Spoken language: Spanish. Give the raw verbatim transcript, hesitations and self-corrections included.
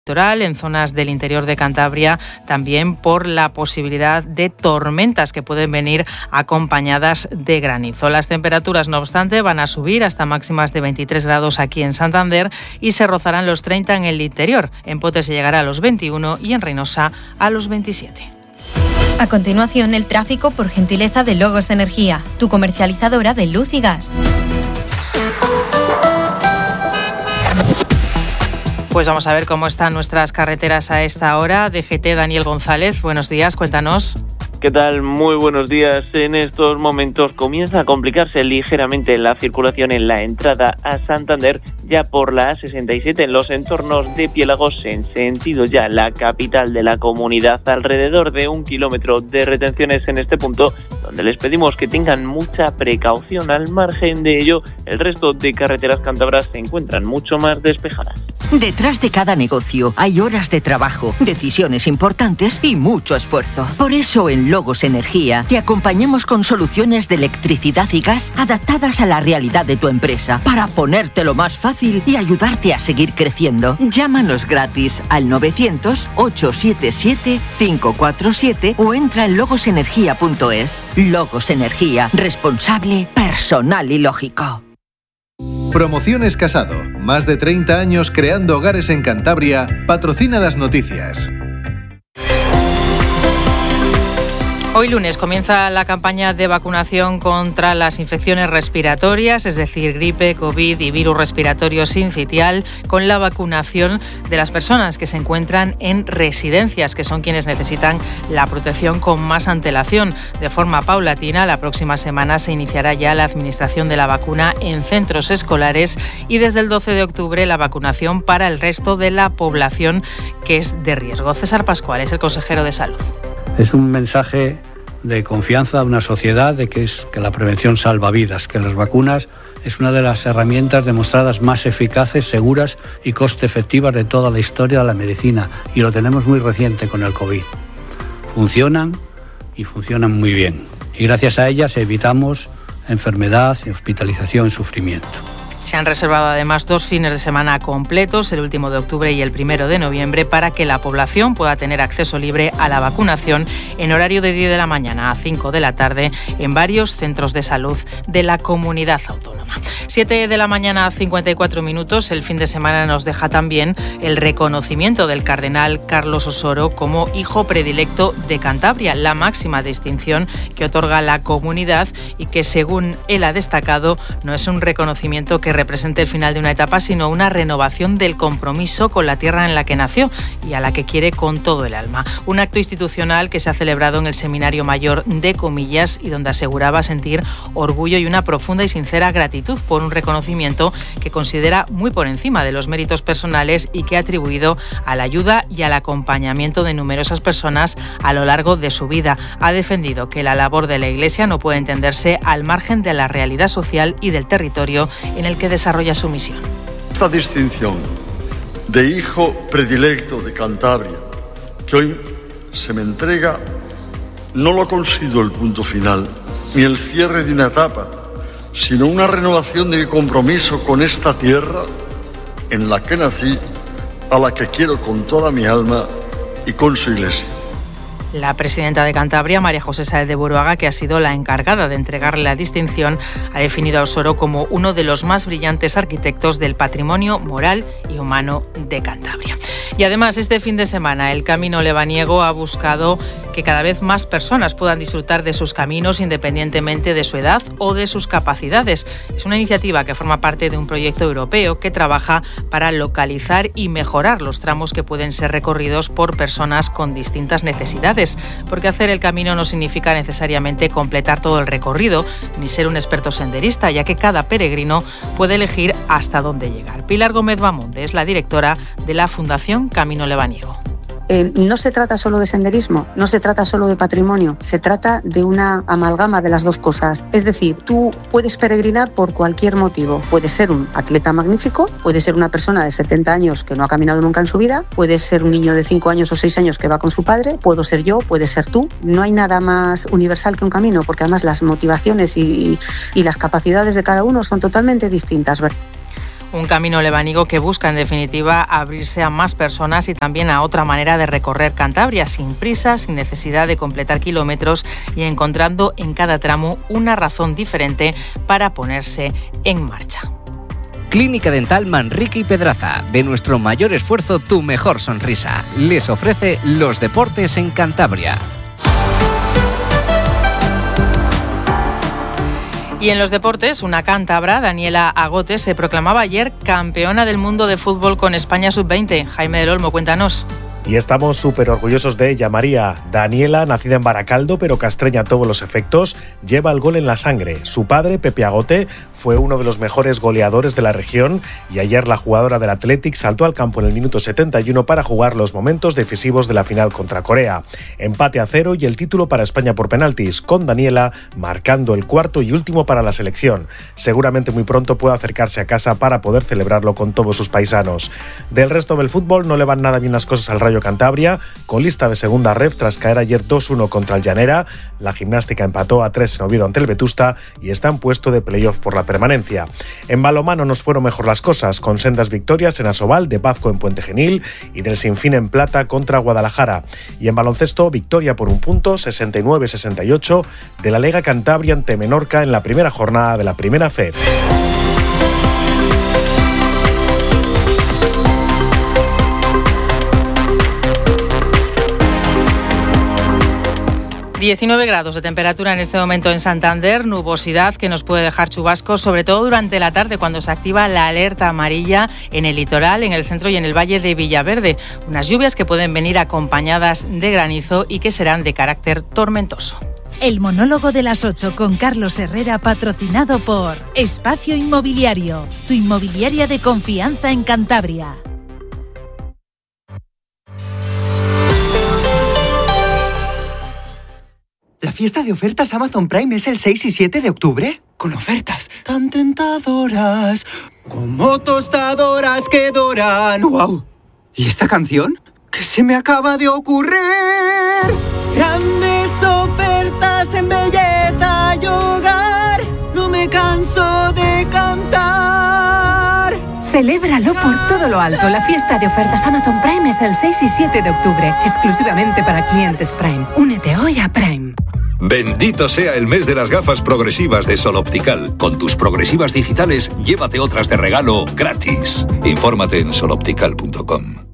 En zonas del interior de Cantabria, también por la posibilidad de tormentas que pueden venir acompañadas de granizo. Las temperaturas, no obstante, van a subir hasta máximas de veintitrés grados aquí en Santander y se rozarán los treinta en el interior. En Potes se llegará a los veintiuno y en Reynosa a los veintisiete. A continuación, el tráfico por gentileza de Logos Energía, tu comercializadora de luz y gas. Pues vamos a ver cómo están nuestras carreteras a esta hora. D G T, Daniel González, buenos días, cuéntanos. ¿Qué tal? Muy buenos días. En estos momentos comienza a complicarse ligeramente la circulación en la entrada a Santander, ya por la A sesenta y siete en los entornos de Piélagos, en sentido ya la capital de la comunidad. Alrededor de un kilómetro de retenciones en este punto, donde les pedimos que tengan mucha precaución. Al margen de ello, el resto de carreteras cántabras se encuentran mucho más despejadas. Detrás de cada negocio hay horas de trabajo, decisiones importantes y mucho esfuerzo. Por eso en Logos Energía te acompañamos con soluciones de electricidad y gas adaptadas a la realidad de tu empresa para ponértelo más fácil y ayudarte a seguir creciendo. Llámanos gratis al novecientos, ochocientos setenta y siete, cinco cuatro siete o entra en logos energía punto es. Logos Energía, responsable, personal y lógico. Promociones Casado, más de treinta años creando hogares en Cantabria, patrocina las noticias. Hoy lunes comienza la campaña de vacunación contra las infecciones respiratorias, es decir, gripe, COVID y virus respiratorio sincitial, con la vacunación de las personas que se encuentran en residencias, que son quienes necesitan la protección con más antelación. De forma paulatina, la próxima semana se iniciará ya la administración de la vacuna en centros escolares y desde el doce de octubre la vacunación para el resto de la población que es de riesgo. César Pascual es el consejero de Salud. Es un mensaje de confianza a una sociedad de que, es, que la prevención salva vidas, que las vacunas es una de las herramientas demostradas más eficaces, seguras y coste efectivas de toda la historia de la medicina, y lo tenemos muy reciente con el COVID. Funcionan y funcionan muy bien, y gracias a ellas evitamos enfermedad, hospitalización y sufrimiento. Se han reservado además dos fines de semana completos, el último de octubre y el primero de noviembre, para que la población pueda tener acceso libre a la vacunación en horario de diez de la mañana a cinco de la tarde en varios centros de salud de la comunidad autónoma. siete de la mañana a cincuenta y cuatro minutos, el fin de semana nos deja también el reconocimiento del cardenal Carlos Osoro como hijo predilecto de Cantabria, la máxima distinción que otorga la comunidad y que, según él ha destacado, no es un reconocimiento que represente el final de una etapa, sino una renovación del compromiso con la tierra en la que nació y a la que quiere con todo el alma. Un acto institucional que se ha celebrado en el Seminario Mayor de Comillas y donde aseguraba sentir orgullo y una profunda y sincera gratitud por un reconocimiento que considera muy por encima de los méritos personales y que ha atribuido a la ayuda y al acompañamiento de numerosas personas a lo largo de su vida. Ha defendido que la labor de la Iglesia no puede entenderse al margen de la realidad social y del territorio en el que desarrolla su misión. Esta distinción de hijo predilecto de Cantabria que hoy se me entrega no lo considero el punto final ni el cierre de una etapa, sino una renovación de mi compromiso con esta tierra en la que nací, a la que quiero con toda mi alma y con su Iglesia. La presidenta de Cantabria, María José Sáez de Buruaga, que ha sido la encargada de entregarle la distinción, ha definido a Osoro como uno de los más brillantes arquitectos del patrimonio moral y humano de Cantabria. Y además, este fin de semana, el Camino Lebaniego ha buscado que cada vez más personas puedan disfrutar de sus caminos independientemente de su edad o de sus capacidades. Es una iniciativa que forma parte de un proyecto europeo que trabaja para localizar y mejorar los tramos que pueden ser recorridos por personas con distintas necesidades, porque hacer el camino no significa necesariamente completar todo el recorrido ni ser un experto senderista, ya que cada peregrino puede elegir hasta dónde llegar. Pilar Gómez Bamonte es la directora de la Fundación Camino Lebaniego. Eh, no se trata solo de senderismo, no se trata solo de patrimonio, se trata de una amalgama de las dos cosas. Es decir, tú puedes peregrinar por cualquier motivo. Puedes ser un atleta magnífico, puedes ser una persona de setenta años que no ha caminado nunca en su vida, puedes ser un niño de cinco años o seis años que va con su padre, puedo ser yo, puedes ser tú. No hay nada más universal que un camino, porque además las motivaciones y, y las capacidades de cada uno son totalmente distintas. Un camino lebanigo que busca, en definitiva, abrirse a más personas y también a otra manera de recorrer Cantabria, sin prisa, sin necesidad de completar kilómetros y encontrando en cada tramo una razón diferente para ponerse en marcha. Clínica Dental Manrique y Pedraza. De nuestro mayor esfuerzo, tu mejor sonrisa. Les ofrece los deportes en Cantabria. Y en los deportes, una cántabra, Daniela Agote, se proclamaba ayer campeona del mundo de fútbol con España sub veinte. Jaime del Olmo, cuéntanos. Y estamos súper orgullosos de ella, María. Daniela, nacida en Baracaldo, pero castreña a todos los efectos, lleva el gol en la sangre. Su padre, Pepe Agote, fue uno de los mejores goleadores de la región y ayer la jugadora del Athletic saltó al campo en el minuto setenta y uno para jugar los momentos decisivos de la final contra Corea. Empate a cero y el título para España por penaltis, con Daniela marcando el cuarto y último para la selección. Seguramente muy pronto pueda acercarse a casa para poder celebrarlo con todos sus paisanos. Del resto del fútbol no le van nada bien las cosas al Rayo Cantabria, colista de segunda ref tras caer ayer dos uno contra el Llanera. La Gimnástica empató a tres en Oviedo ante el Vetusta y está en puesto de playoff por la permanencia. En balonmano nos fueron mejor las cosas, con sendas victorias en Asobal, de Pazco en Puente Genil y del Sinfín en Plata contra Guadalajara. Y en baloncesto, victoria por un punto, sesenta y nueve a sesenta y ocho, de la Lega Cantabria ante Menorca en la primera jornada de la Primera F E D. diecinueve grados de temperatura en este momento en Santander, nubosidad que nos puede dejar chubascos, sobre todo durante la tarde cuando se activa la alerta amarilla en el litoral, en el centro y en el valle de Villaverde. Unas lluvias que pueden venir acompañadas de granizo y que serán de carácter tormentoso. El monólogo de las ocho con Carlos Herrera, patrocinado por Espacio Inmobiliario, tu inmobiliaria de confianza en Cantabria. ¿La fiesta de ofertas Amazon Prime es el seis y siete de octubre? Con ofertas tan tentadoras, como tostadoras que doran. ¡Wow! ¿Y esta canción? ¿Qué se me acaba de ocurrir? Grandes ofertas en belleza y hogar, no me canso de cantar. Celébralo por todo lo alto. La fiesta de ofertas Amazon Prime es el seis y siete de octubre, exclusivamente para clientes Prime. Únete hoy a Prime. Bendito sea el mes de las gafas progresivas de Sol Optical. Con tus progresivas digitales, llévate otras de regalo gratis. Infórmate en sol optical punto com.